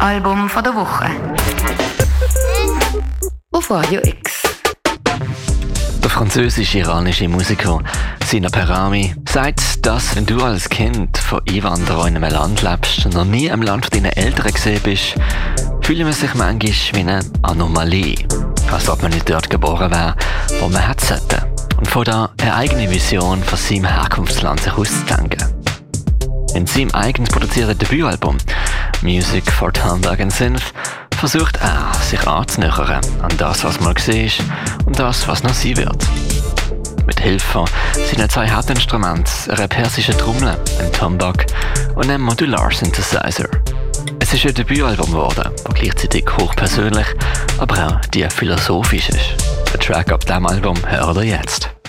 Album von der Woche. Auf Radio X. Der französisch-iranische Musiker Sina Perami sagt, dass wenn du als Kind von Einwanderern in einem Land lebst und noch nie im Land von deinen Eltern gesehen bist, fühlt man sich manchmal wie eine Anomalie. Als ob man nicht dort geboren wäre, wo man hätte sollte. Und von da eine eigene Vision von seinem Herkunftsland sich auszudenken. In seinem eigens produzierten Debütalbum «Music for Hamburg and Synth» versucht er, sich anzunähern an das, was mal war und das, was noch sein wird. Mit Hilfe seiner 2 Hauptinstrumente, einer persischen Trommel, einem Tombak und einem Modular-Synthesizer. Es ist ein Debütalbum geworden, das gleichzeitig hochpersönlich, aber auch philosophisch ist. Der Track ab diesem Album hört ihr jetzt.